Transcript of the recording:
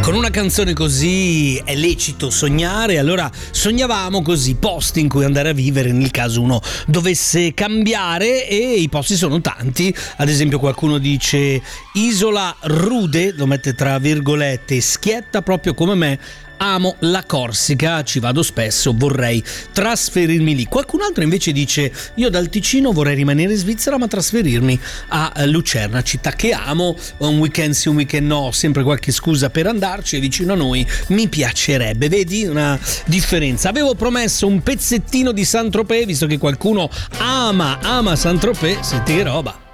Con una canzone così è lecito sognare, allora sognavamo così posti in cui andare a vivere nel caso uno dovesse cambiare, e i posti sono tanti. Ad esempio qualcuno dice Isola Rude, lo mette tra virgolette, schietta proprio come me. Amo la Corsica, ci vado spesso, vorrei trasferirmi lì. Qualcun altro invece dice io dal Ticino vorrei rimanere in Svizzera ma trasferirmi a Lucerna, città che amo, un weekend sì un weekend no, sempre qualche scusa per andarci, è vicino a noi, mi piacerebbe. Vedi una differenza. Avevo promesso un pezzettino di Saint-Tropez, visto che qualcuno ama Saint-Tropez, senti che roba.